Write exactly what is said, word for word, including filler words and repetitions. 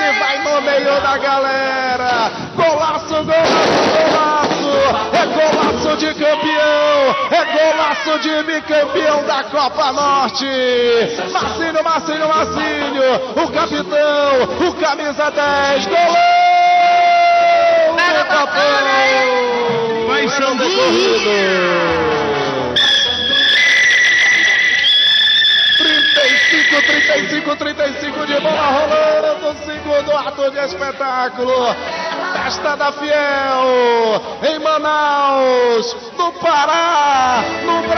e vai no meio da galera. Golaço, golaço, golaço. É golaço de campeão. É golaço de bicampeão da Copa Norte. Marcinho, Marcinho, Marcinho. O capitão, o camisa dez. Gol do Capão. Vai, Xandu. trinta e cinco, trinta e cinco, trinta e cinco de bola rolando, segundo ato de espetáculo. Festa da Fiel, em Manaus, no Pará, no